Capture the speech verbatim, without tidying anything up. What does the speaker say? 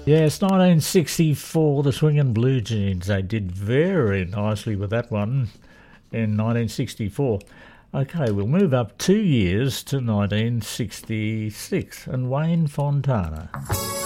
Yes, nineteen sixty-four, the Swingin' Blue Jeans. They did very nicely with that one in nineteen sixty-four. Okay, we'll move up two years to nineteen sixty-six and Wayne Fontana.